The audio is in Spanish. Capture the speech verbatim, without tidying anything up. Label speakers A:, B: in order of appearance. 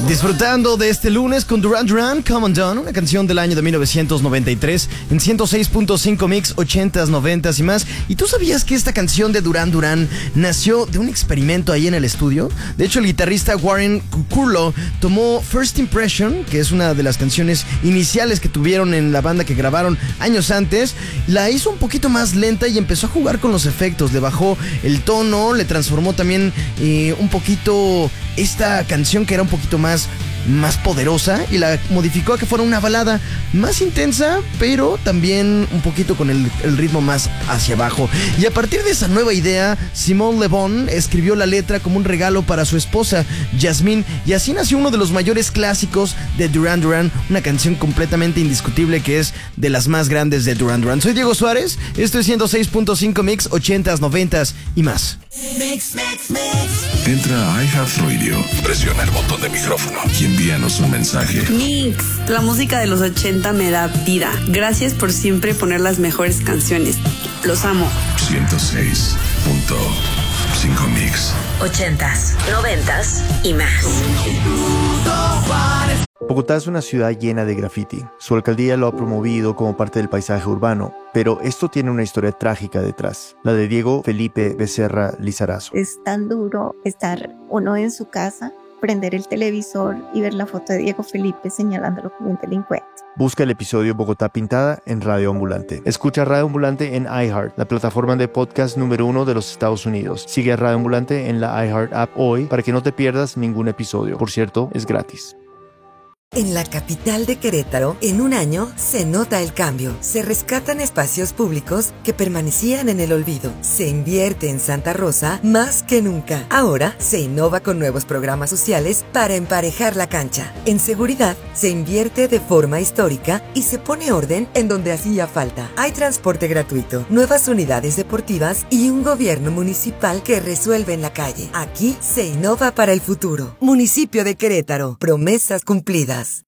A: Disfrutando de este lunes con Duran Duran, Come Undone, una canción del año de mil novecientos noventa y tres en ciento seis punto cinco Mix, ochentas, noventas y más. ¿Y tú sabías que esta canción de Duran Duran nació de un experimento ahí en el estudio? De hecho, el guitarrista Warren Curlow tomó First Impression, que es una de las canciones iniciales que tuvieron en la banda que grabaron años antes, la hizo un poquito más lenta y empezó a jugar con los efectos, le bajó el tono, le transformó también eh, un poquito esta canción que era un poquito más más poderosa y la modificó a que fuera una balada más intensa, pero también un poquito con el, el ritmo más hacia abajo. Y a partir de esa nueva idea, Simone Le Bon escribió la letra como un regalo para su esposa, Jasmine, y así nació uno de los mayores clásicos de Duran Duran, una canción completamente indiscutible que es de las más grandes de Duran Duran. Soy Diego Suárez, esto es ciento seis punto cinco Mix, ochentas, noventas y más.
B: Mix, mix, mix. Entra a iHeartRadio, presiona el botón de micrófono y envíanos un mensaje.
C: Mix, la música de los ochenta me da vida. Gracias por siempre poner las mejores canciones. Los amo.
B: ciento seis punto cinco Mix.
D: Ochentas, noventas y más.
E: Bogotá es una ciudad llena de graffiti. Su alcaldía lo ha promovido como parte del paisaje urbano, pero esto tiene una historia trágica detrás, la de Diego Felipe Becerra Lizarazo.
F: Es tan duro estar uno en su casa, prender el televisor y ver la foto de Diego Felipe señalándolo como un delincuente.
E: Busca el episodio Bogotá Pintada en Radio Ambulante. Escucha Radio Ambulante en iHeart, la plataforma de podcast número uno de los Estados Unidos. Sigue a Radio Ambulante en la iHeart app hoy para que no te pierdas ningún episodio. Por cierto, es gratis.
G: En la capital de Querétaro, en un año, se nota el cambio. Se rescatan espacios públicos que permanecían en el olvido. Se invierte en Santa Rosa más que nunca. Ahora, se innova con nuevos programas sociales para emparejar la cancha. En seguridad, se invierte de forma histórica y se pone orden en donde hacía falta. Hay transporte gratuito, nuevas unidades deportivas y un gobierno municipal que resuelve en la calle. Aquí, se innova para el futuro. Municipio de Querétaro. Promesas cumplidas.